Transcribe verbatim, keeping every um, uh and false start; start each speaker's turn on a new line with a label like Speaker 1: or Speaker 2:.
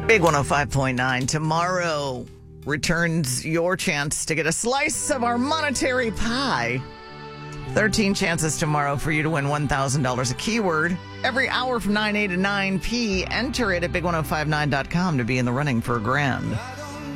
Speaker 1: Big one oh five point nine. Tomorrow returns your chance to get a slice of our monetary pie. thirteen chances tomorrow for you to win one thousand dollars a keyword. Every hour from nine A to nine P. Enter it at big ten fifty-nine dot com to be in the running for a grand.